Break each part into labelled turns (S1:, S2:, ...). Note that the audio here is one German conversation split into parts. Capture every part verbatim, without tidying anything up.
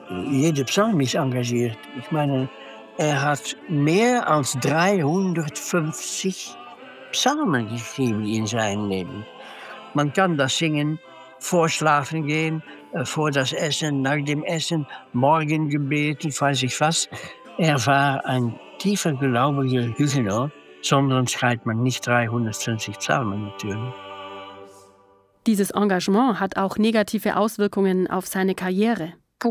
S1: jeder Psalm ist engagiert. Ich meine, er hat mehr als dreihundertfünfzig Psalmen geschrieben in seinem Leben. Man kann das singen, vor Schlafen gehen, äh, vor das Essen, nach dem Essen, Morgengebet und weiß ich was. Er war ein tiefer gläubiger Huguenot, sondern schreibt man nicht dreihundertfünfzig Psalmen natürlich.
S2: Dieses Engagement hat auch negative Auswirkungen auf seine Karriere.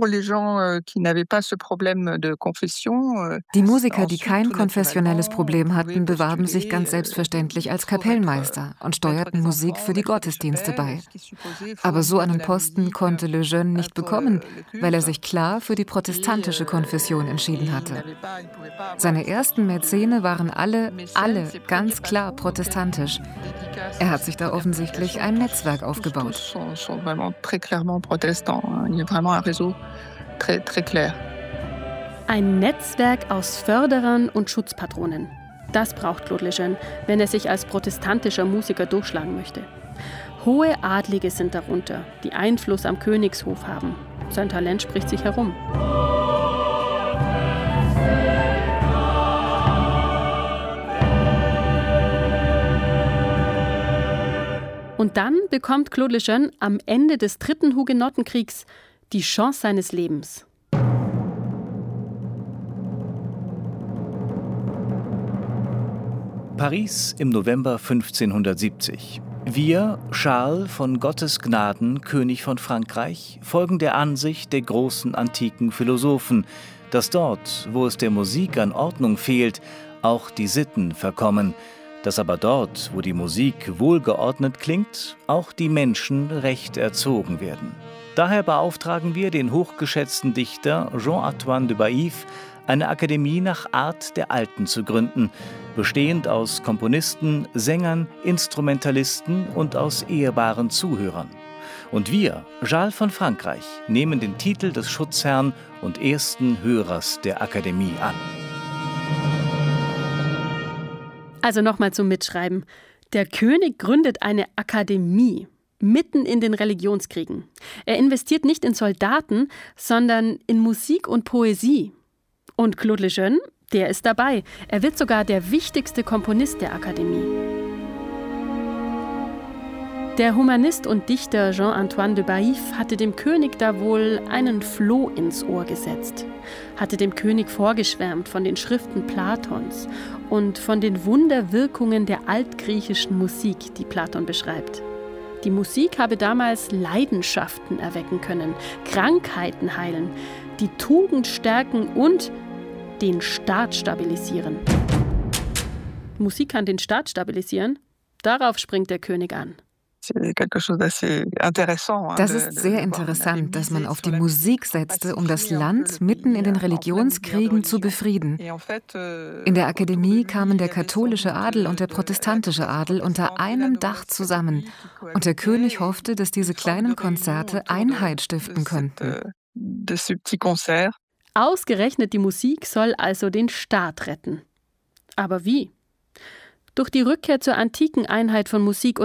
S3: Die Musiker, die kein konfessionelles Problem hatten, bewarben sich ganz selbstverständlich als Kapellmeister und steuerten Musik für die Gottesdienste bei. Aber so einen Posten konnte Lejeune nicht bekommen, weil er sich klar für die protestantische Konfession entschieden hatte. Seine ersten Mäzene waren alle, alle ganz klar protestantisch. Er hat sich da offensichtlich ein Netzwerk aufgebaut.
S2: Ein Netzwerk aus Förderern und Schutzpatronen. Das braucht Claude Lejeune, wenn er sich als protestantischer Musiker durchschlagen möchte. Hohe Adlige sind darunter, die Einfluss am Königshof haben. Sein Talent spricht sich herum. Und dann bekommt Claude Lejeune am Ende des dritten Hugenottenkriegs die Chance seines Lebens.
S4: Paris im November fünfzehnhundertsiebzig. Wir, Charles von Gottes Gnaden, König von Frankreich, folgen der Ansicht der großen antiken Philosophen, dass dort, wo es der Musik an Ordnung fehlt, auch die Sitten verkommen, dass aber dort, wo die Musik wohlgeordnet klingt, auch die Menschen recht erzogen werden. Daher beauftragen wir den hochgeschätzten Dichter Jean-Antoine de Baïf, eine Akademie nach Art der Alten zu gründen, bestehend aus Komponisten, Sängern, Instrumentalisten und aus ehrbaren Zuhörern. Und wir, Charles von Frankreich, nehmen den Titel des Schutzherrn und ersten Hörers der Akademie an.
S2: Also nochmal zum Mitschreiben. Der König gründet eine Akademie mitten in den Religionskriegen. Er investiert nicht in Soldaten, sondern in Musik und Poesie. Und Claude Lejeune, der ist dabei. Er wird sogar der wichtigste Komponist der Akademie. Der Humanist und Dichter Jean-Antoine de Baïf hatte dem König da wohl einen Floh ins Ohr gesetzt, hatte dem König vorgeschwärmt von den Schriften Platons und von den Wunderwirkungen der altgriechischen Musik, die Platon beschreibt. Die Musik habe damals Leidenschaften erwecken können, Krankheiten heilen, die Tugend stärken und den Staat stabilisieren. Musik kann den Staat stabilisieren? Darauf springt der König an.
S3: Das ist sehr interessant, dass man auf die Musik setzte, um das Land mitten in den Religionskriegen zu befrieden. In der Akademie kamen der katholische Adel und der protestantische Adel unter einem Dach zusammen. Und der König hoffte, dass diese kleinen Konzerte Einheit stiften könnten.
S2: Ausgerechnet die Musik soll also den Staat retten. Aber wie? Durch die Rückkehr zur antiken Einheit von Musik und